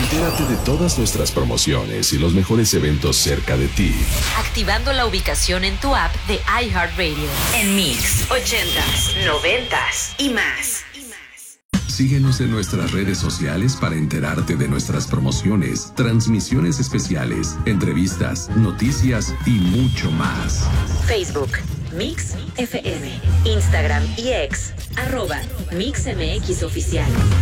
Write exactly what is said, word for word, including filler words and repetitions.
Entérate de todas nuestras promociones y los mejores eventos cerca de ti. Activando la ubicación en tu app de iHeartRadio. En Mix, ochentas, noventas y más. Síguenos en nuestras redes sociales para enterarte de nuestras promociones, transmisiones especiales, entrevistas, noticias y mucho más. Facebook, Mix F M. Instagram y X, arroba Mix M X Oficial.